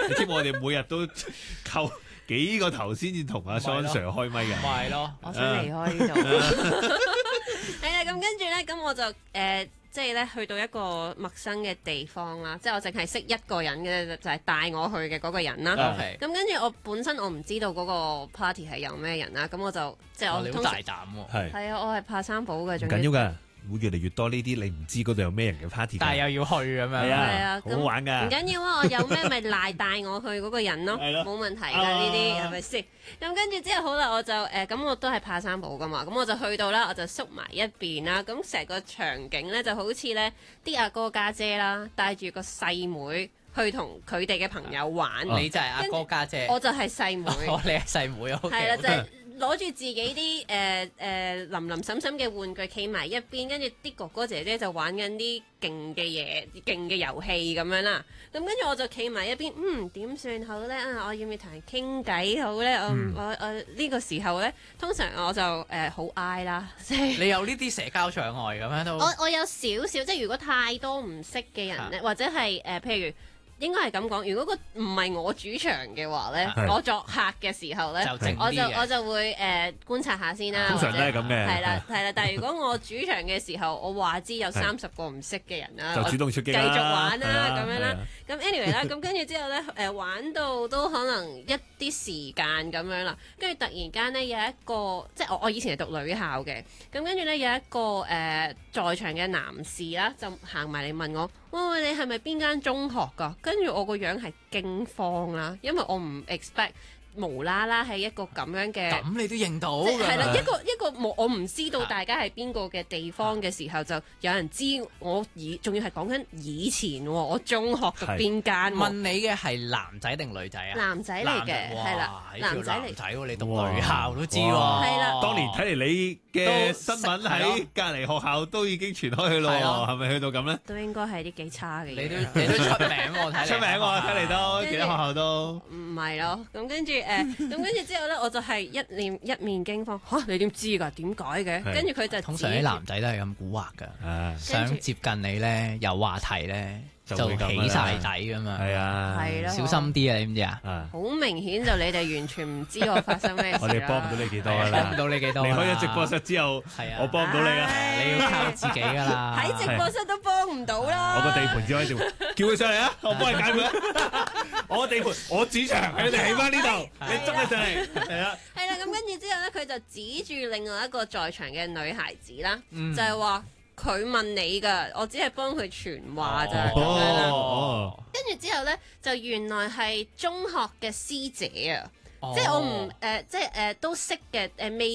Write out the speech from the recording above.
你知我哋每日都扣幾個頭先至同阿 Son Sir 開咪嘅。 咪係咯， 我想離開呢度。係啊，咁跟住咧，咁我就即係咧去到一個陌生嘅地方啦，即係我淨係識一個人嘅，就係帶我去嘅嗰個人啦。咁跟住我本身我唔知道嗰個 party 係有咩人啦，咁我就即係我你好大膽喎。 係啊，我係怕生寶嘅， 唔緊要㗎。會越嚟越多呢啲你唔知嗰度有咩人嘅 party， 但係又要去咁樣。 係啊， 好玩㗎。 唔緊要啊，我有咩咪賴帶我去嗰個人咯，冇問題㗎呢啲係咪先？咁跟住之後好啦，我就咁我都係怕生寶㗎嘛，咁我就去到啦，我就縮埋一邊啦，咁成個場景咧就好似咧啲阿哥家姐啦，帶住個細妹去同佢哋嘅朋友玩。 你就係阿哥家姐， 我就係細妹。 你係細妹啊？ 係啦，就係攞住自己啲林林沈沈嘅玩具，企埋一邊，跟住啲哥哥姐姐就玩緊啲勁嘅嘢、勁嘅遊戲咁樣啦。咁跟住我就企埋一邊，點算好咧？我要唔要同人傾偈好咧？我呢個時候咧，通常我就好嗌啦，即係你有呢啲社交障礙咁樣都。 我有少少，即係如果太多唔識嘅人咧，或者係譬如。應該係咁講，如果個唔係我主場嘅話咧，我作客嘅時候咧，我就會觀察下先啦。 通常都係咁嘅。 係啦，但係如果我主場嘅時候，我話知有30個唔識嘅人啦， 就主動出擊啦， 繼續玩啦咁樣啦。咁 anyway 啦，咁跟住之後咧，玩到都可能一啲時間咁樣啦，跟住突然間咧有一個，即係我以前係讀女校嘅，咁跟住咧有一個在場嘅男士啦，就行埋嚟問我。喂，你係咪邊間中學㗎？跟住我個樣係驚慌啦，因為我唔 expect 無啦啦係一個咁樣嘅， 咁你都認到即係啦，一個我唔知道大家係邊個嘅地方嘅時候，就有人知我仲要係講緊以前喎，我中學讀邊間？ 問你嘅係男仔定女仔啊？ 男仔嚟嘅，係啦，男仔嚟喎，你讀女校都知喎。 係啦， 當年睇嚟你嘅新聞喺隔離學校都已經傳開去咯，係咪去到咁咧？ 都應該係啲幾差嘅嘢。 你都出名喎，睇嚟。 出名喎，睇嚟都其他學校都。 唔係咯，咁跟住咁跟住之後咧，我就係一面驚慌嚇，你點知㗎？點解嘅？跟住佢就通常啲男仔都係咁蠱惑㗎，想接近你咧，有話題咧。就起晒底噶嘛， 係啊， 小心啲啊，你知唔知啊？ 好明顯就你哋完全唔知我發生咩事。 我哋幫唔到你幾多啦， 幫唔到你幾多。離開咗直播室之後，我幫唔到你啦， 你要靠自己噶啦。 喺直播室都幫唔到啦。 我個地盤只可以叫佢上嚟啊，我幫你解決。我地盤，我主場，你哋起翻呢度，你捉佢上嚟，係啊。 係啦，咁跟住之後咧，佢就指住另外一個在場嘅女孩子啦，就係話。佢問你㗎，我只係幫佢傳話咋咁樣。跟住之後咧，就原來係中學嘅師姐啊，即係我唔即係都識嘅未